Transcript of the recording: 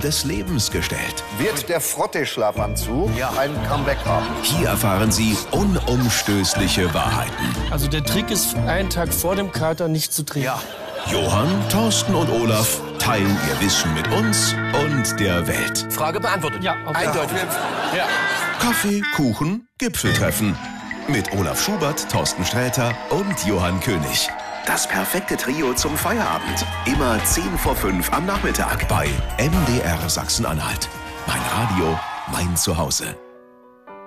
des Lebens gestellt. Wird der Frotte-Schlafanzug ein Comeback haben? Hier erfahren Sie unumstößliche Wahrheiten. Also der Trick ist, einen Tag vor dem Kater nicht zu trinken. Johann, Thorsten und Olaf teilen ihr Wissen mit uns und der Welt. Frage beantwortet. Ja, okay. Eindeutig. Ja. Kaffee, Kuchen, Gipfeltreffen. Mit Olaf Schubert, Thorsten Sträter und Johann König. Das perfekte Trio zum Feierabend. Immer 10:05 am Nachmittag bei MDR Sachsen-Anhalt. Mein Radio, mein Zuhause.